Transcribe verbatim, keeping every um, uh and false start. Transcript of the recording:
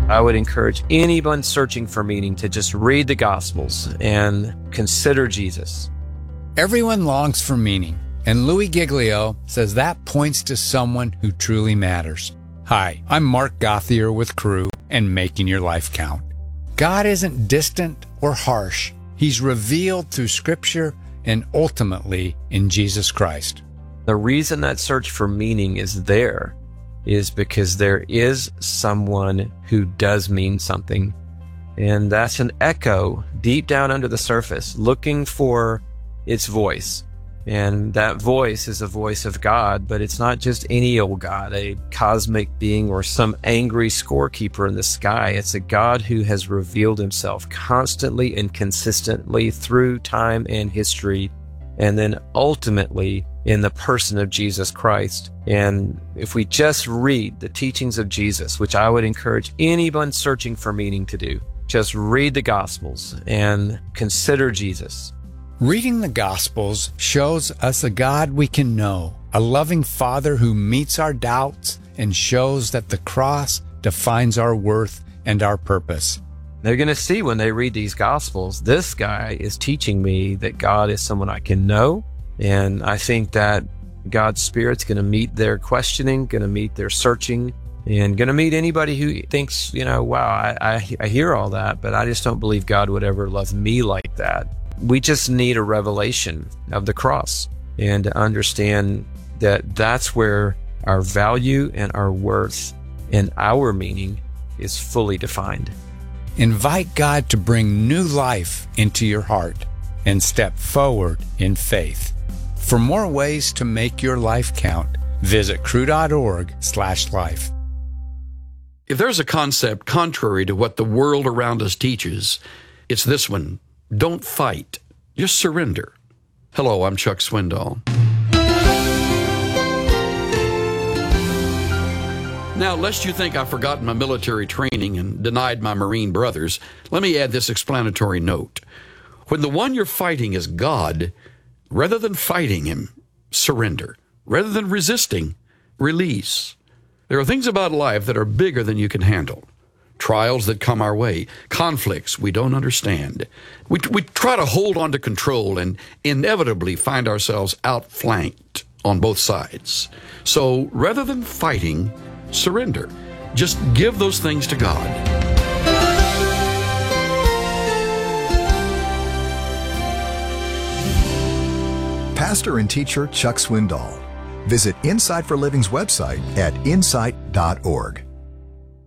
I would encourage anyone searching for meaning to just read the Gospels and consider Jesus. Everyone longs for meaning, and Louis Giglio says that points to someone who truly matters. Hi, I'm Mark Gauthier with Crew and Making Your Life Count. God isn't distant or harsh. He's revealed through Scripture and ultimately in Jesus Christ. The reason that search for meaning is there is because there is someone who does mean something. And that's an echo deep down under the surface, looking for its voice. And that voice is a voice of God, but it's not just any old God, a cosmic being or some angry scorekeeper in the sky. It's a God who has revealed himself constantly and consistently through time and history, and then ultimately in the person of Jesus Christ. And if we just read the teachings of Jesus, which I would encourage anyone searching for meaning to do, just read the Gospels and consider Jesus. Reading the Gospels shows us a God we can know, a loving Father who meets our doubts and shows that the cross defines our worth and our purpose. They're going to see when they read these Gospels, this guy is teaching me that God is someone I can know. And I think that God's Spirit's going to meet their questioning, going to meet their searching, and going to meet anybody who thinks, you know, wow, I, I, I hear all that, but I just don't believe God would ever love me like that. We just need a revelation of the cross and to understand that that's where our value and our worth and our meaning is fully defined. Invite God to bring new life into your heart and step forward in faith. For more ways to make your life count, visit crew.org slash life. If there's a concept contrary to what the world around us teaches, it's this one. Don't fight. Just surrender. Hello, I'm Chuck Swindoll. Now, lest you think I've forgotten my military training and denied my Marine brothers, let me add this explanatory note. When the one you're fighting is God, rather than fighting him, surrender. Rather than resisting, release. There are things about life that are bigger than you can handle. Trials that come our way, conflicts we don't understand. We, we try to hold on to control and inevitably find ourselves outflanked on both sides. So rather than fighting, surrender. Just give those things to God. Pastor and teacher Chuck Swindoll. Visit Insight for Living's website at insight dot org.